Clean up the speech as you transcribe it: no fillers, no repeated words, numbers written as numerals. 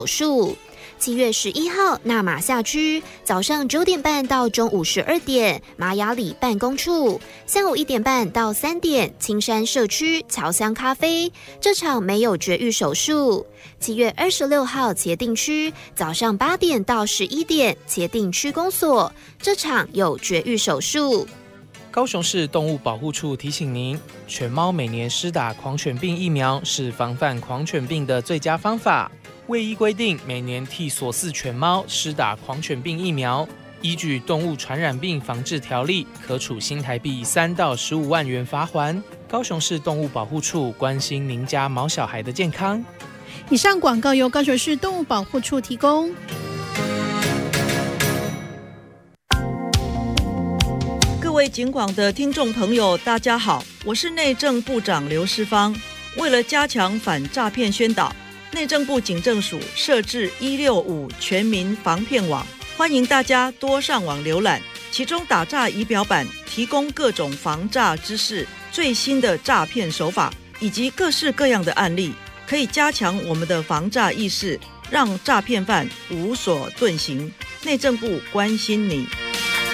数。7月11号，纳马夏区早上9点半到中午12点，玛雅里办公处；下午1点半到3点，青山社区侨香咖啡。这场没有绝育手术。7月26号，茄萣区早上8点到11点，茄萣区公所。这场有绝育手术。 高雄市动物保护处提醒您，犬猫每年施打狂犬病疫苗是防范狂犬病的最佳方法。卫医规定，每年替所饲犬猫施打狂犬病疫苗，依据《动物传染病防治条例》，可处新台币3到15万元罚锾。高雄市动物保护处关心您家毛小孩的健康。 以上广告由高雄市动物保护处提供。 各位警广的听众朋友，大家好，我是内政部长刘世芳。为了加强反诈骗宣导，内政部警政署设置165全民防骗网，欢迎大家多上网浏览。其中打诈仪表板提供各种防诈知识、最新的诈骗手法以及各式各样的案例，可以加强我们的防诈意识，让诈骗犯无所遁形。内政部关心你。